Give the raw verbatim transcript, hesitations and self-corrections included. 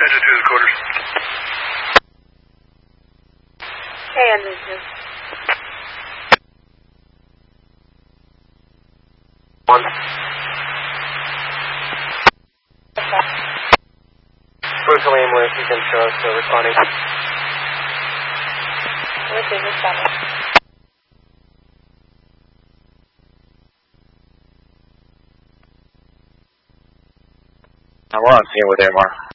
Engine two to the quarters. Hey, Engine two. One. Brutal ambulance is in show, so responding. Which is responding. We're on scene with A M R.